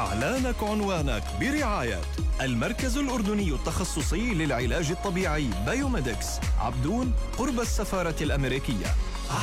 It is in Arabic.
إعلانك عنوانك برعاية المركز الأردني التخصصي للعلاج الطبيعي بايوميدكس، عبدون قرب السفارة الأمريكية.